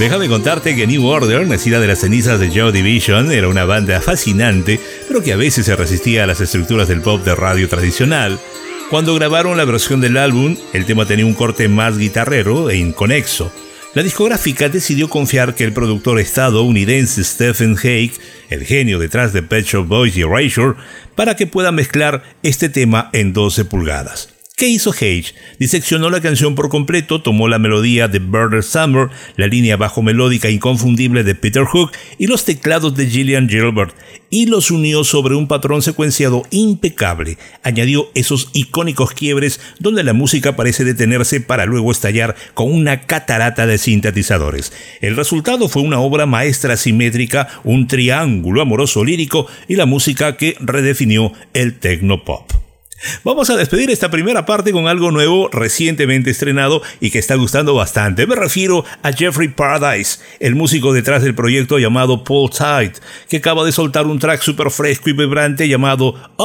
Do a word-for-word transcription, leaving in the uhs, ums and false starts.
Déjame contarte que New Order, nacida de las cenizas de Joy Division, era una banda fascinante, pero que a veces se resistía a las estructuras del pop de radio tradicional. Cuando grabaron la versión del álbum, el tema tenía un corte más guitarrero e inconexo. La discográfica decidió confiar que el productor estadounidense Stephen Hague, el genio detrás de Pet Shop Boys y Erasure, para que pueda mezclar este tema en doce pulgadas. ¿Qué hizo Hague? Diseccionó la canción por completo, tomó la melodía de Burner Summer, la línea bajo melódica inconfundible de Peter Hook y los teclados de Gillian Gilbert, y los unió sobre un patrón secuenciado impecable. Añadió esos icónicos quiebres donde la música parece detenerse para luego estallar con una catarata de sintetizadores. El resultado fue una obra maestra simétrica, un triángulo amoroso lírico y la música que redefinió el techno-pop. Vamos a despedir esta primera parte con algo nuevo recientemente estrenado y que está gustando bastante. Me refiero a Jeffrey Paradise, el músico detrás del proyecto llamado Paul Tide, que acaba de soltar un track súper fresco y vibrante llamado